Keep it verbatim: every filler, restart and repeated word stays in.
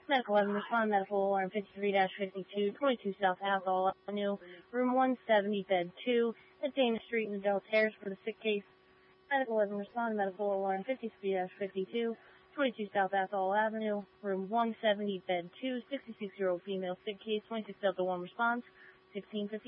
Medical eleven, respond medical alarm fifty-three fifty-two, twenty-two South Athol Avenue, room one seventy, bed two, at Dana Street in Adele Terrace for the sick case. Medical eleven, respond medical alarm fifty-three fifty-two, twenty-two South Athol Avenue, room one seventy, bed two, sixty-six-year-old female sick case, twenty-six Delta one response, sixteen fifty.